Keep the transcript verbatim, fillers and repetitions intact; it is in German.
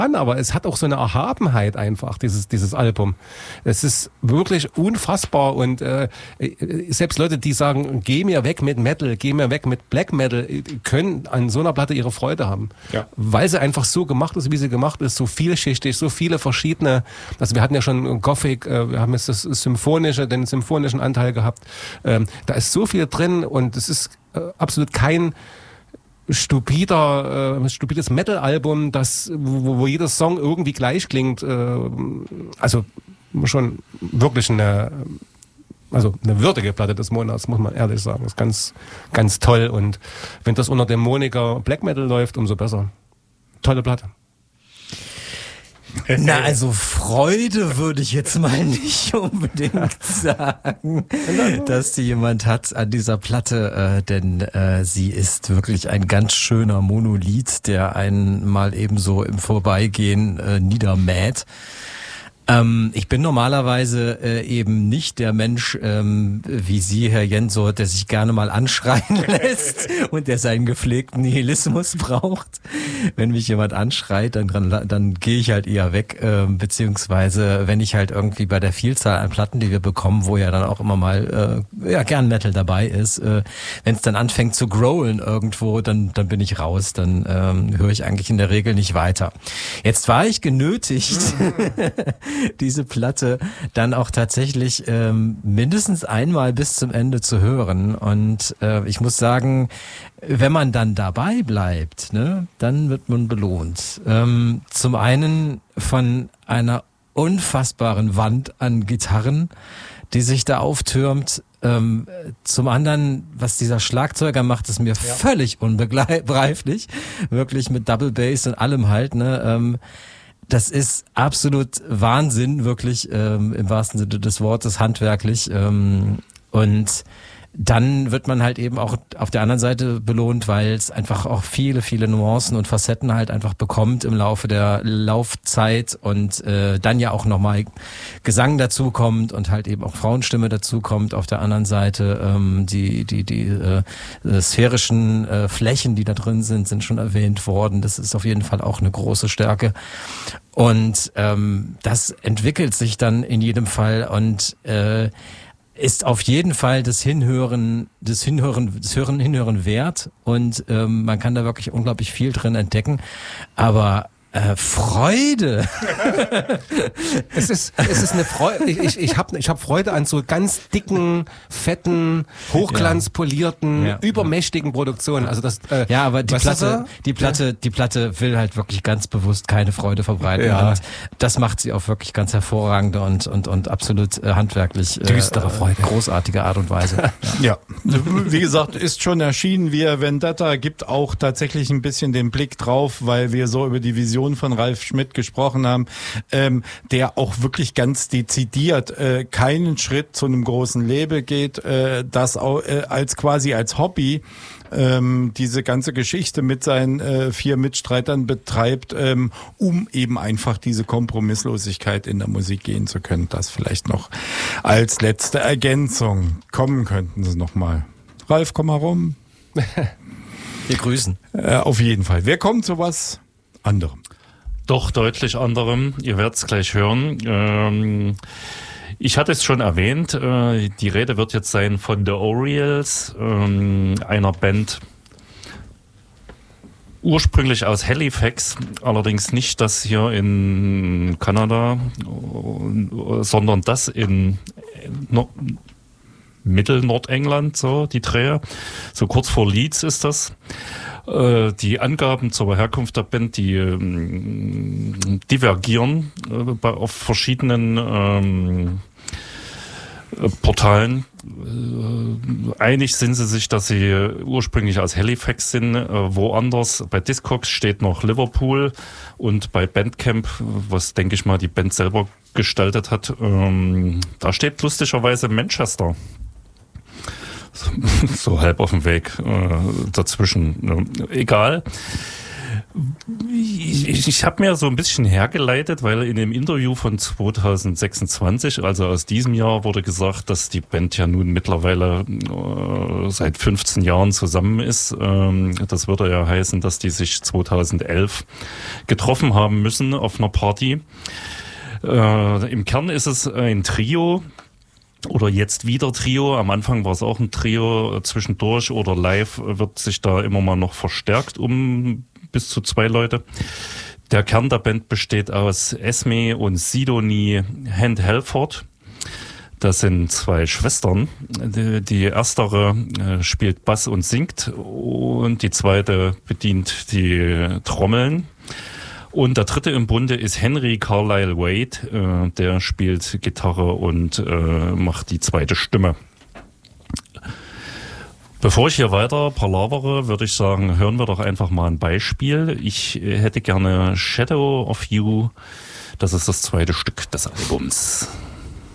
an, aber es hat auch so eine Erhabenheit einfach, dieses, dieses Album. Es ist wirklich unfassbar und äh, selbst Leute, die sagen, geh mir weg mit Metal, geh mir weg mit Black Metal, können an so einer Platte ihre Freude haben. Ja. Weil sie einfach so gemacht ist, wie sie gemacht ist, so vielschichtig, so viele verschiedene, also wir hatten ja schon Gothic, äh, wir haben jetzt das Symphonische, den symphonischen Anteil gehabt, ähm, da ist so viel drin und es ist äh, absolut kein stupider, äh, stupides Metal-Album, das, wo, wo jeder Song irgendwie gleich klingt. Äh, also schon wirklich eine, also eine würdige Platte des Monats, muss man ehrlich sagen. Das ist ganz, ganz toll. Und wenn das unter dem Moniker Black Metal läuft, umso besser. Tolle Platte. Na, also Freude würde ich jetzt mal nicht unbedingt sagen, dass die jemand hat an dieser Platte, äh, denn äh, sie ist wirklich ein ganz schöner Monolith, der einen mal eben so im Vorbeigehen äh, niedermäht. Ähm, ich bin normalerweise äh, eben nicht der Mensch, ähm, wie Sie, Herr Jenso, der sich gerne mal anschreien lässt und der seinen gepflegten Nihilismus braucht. Wenn mich jemand anschreit, dann, dann, dann gehe ich halt eher weg, äh, beziehungsweise wenn ich halt irgendwie bei der Vielzahl an Platten, die wir bekommen, wo ja dann auch immer mal äh, ja gern Metal dabei ist, äh, wenn es dann anfängt zu growlen irgendwo, dann, dann bin ich raus, dann ähm, höre ich eigentlich in der Regel nicht weiter. Jetzt war ich genötigt, diese Platte dann auch tatsächlich ähm, mindestens einmal bis zum Ende zu hören. Und äh, ich muss sagen, wenn man dann dabei bleibt, ne, dann wird man belohnt. Ähm, zum einen von einer unfassbaren Wand an Gitarren, die sich da auftürmt. Ähm, zum anderen, was dieser Schlagzeuger macht, ist mir ja. völlig unbegreiflich. Wirklich mit Double Bass und allem halt, ne, ähm, das ist absolut Wahnsinn, wirklich ähm, im wahrsten Sinne des Wortes, handwerklich. Ähm, und dann wird man halt eben auch auf der anderen Seite belohnt, weil es einfach auch viele, viele Nuancen und Facetten halt einfach bekommt im Laufe der Laufzeit und äh, dann ja auch nochmal Gesang dazukommt und halt eben auch Frauenstimme dazukommt. Auf der anderen Seite ähm, die die die äh, sphärischen äh, Flächen, die da drin sind, sind schon erwähnt worden. Das ist auf jeden Fall auch eine große Stärke. Und ähm, das entwickelt sich dann in jedem Fall und äh, ist auf jeden Fall das Hinhören, das Hinhören, das Hören, Hinhören wert und ähm, man kann da wirklich unglaublich viel drin entdecken. Aber Äh, Freude. es ist es ist eine Freude. Ich ich, ich habe ich hab Freude an so ganz dicken, fetten, hochglanzpolierten, ja. übermächtigen Produktionen. Also das. Äh, ja, aber die Platte, die Platte, ja. die Platte will halt wirklich ganz bewusst keine Freude verbreiten. Ja. Und das macht sie auf wirklich ganz hervorragende und und und absolut äh, handwerklich äh, düstere Freude, großartige Art und Weise. Ja. ja, wie gesagt, ist schon erschienen. Wir Vendetta gibt auch tatsächlich ein bisschen den Blick drauf, weil wir so über die Vision von Ralf Schmidt gesprochen haben, ähm, der auch wirklich ganz dezidiert äh, keinen Schritt zu einem großen Label geht, äh, das auch, äh, als quasi als Hobby ähm, diese ganze Geschichte mit seinen äh, vier Mitstreitern betreibt, ähm, um eben einfach diese Kompromisslosigkeit in der Musik gehen zu können. Das vielleicht noch als letzte Ergänzung. Kommen könnten Sie noch mal. Ralf, komm mal rum. Wir grüßen. Äh, auf jeden Fall. Wir kommen zu was anderem. Doch deutlich anderem. Ihr werdet es gleich hören. Ähm, ich hatte es schon erwähnt. Äh, die Rede wird jetzt sein von The Orioles, ähm, einer Band ursprünglich aus Halifax, allerdings nicht das hier in Kanada, sondern das in no- Mittelnordengland, so die Dreher. So kurz vor Leeds ist das. Die Angaben zur Herkunft der Band, die ähm, divergieren äh, bei, auf verschiedenen ähm, äh, Portalen. Äh, einig sind sie sich, dass sie ursprünglich aus Halifax sind. Äh, woanders, bei Discogs steht noch Liverpool und bei Bandcamp, was denke ich mal die Band selber gestaltet hat, ähm, da steht lustigerweise Manchester. So halb auf dem Weg äh, dazwischen. Egal. Ich, ich, ich habe mir so ein bisschen hergeleitet, weil in dem Interview von zwanzig sechsundzwanzig, also aus diesem Jahr, wurde gesagt, dass die Band ja nun mittlerweile äh, seit fünfzehn Jahren zusammen ist. Ähm, das würde ja heißen, dass die sich zweitausendelf getroffen haben müssen auf einer Party. Äh, im Kern ist es ein Trio. Oder jetzt wieder Trio. Am Anfang war es auch ein Trio. Zwischendurch oder live wird sich da immer mal noch verstärkt um bis zu zwei Leute. Der Kern der Band besteht aus Esme und Sidonie Hand-Helford. Das sind zwei Schwestern. Die, die erstere spielt Bass und singt und die zweite bedient die Trommeln. Und der dritte im Bunde ist Henry Carlisle Wade, äh, der spielt Gitarre und äh, macht die zweite Stimme. Bevor ich hier weiter palavere, würde ich sagen, hören wir doch einfach mal ein Beispiel. Ich hätte gerne Shadow of You, das ist das zweite Stück des Albums.